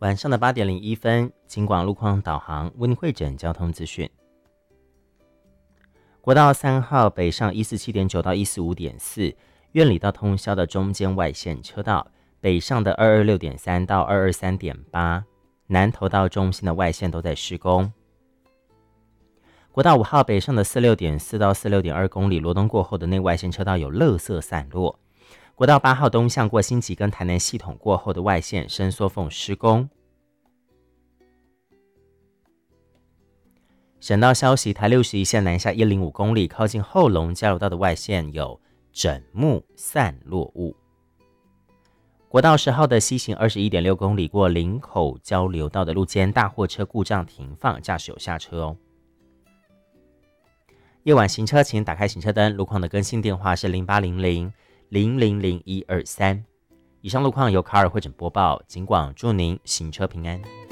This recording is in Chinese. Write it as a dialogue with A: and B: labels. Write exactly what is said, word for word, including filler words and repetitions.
A: 晚上的八点零一分，警广路况导航为您汇整交通资讯。国道三号北上一四七点九到一四五点四，苑里到通霄的中间外线车道，北上的二二六点三到二二三点八，南投到中心的外线都在施工。国道五号北上的四六点四到四六点二公里，罗东过后的内外线车道有垃圾散落。国道八号东向过新集跟台南系统过后的外线伸缩缝施工。省道消息，台六十一线南下一零五公里，靠近后龙交流道的外线有枕木散落物。国道十号的西行二十一点六公里，过林口交流道的路肩大货车故障停放，驾驶有下车哦。夜晚行车请打开行车灯，路况的更新电话是零八零零零零零一二三。以上路况由卡尔汇整播报，警广祝您行车平安。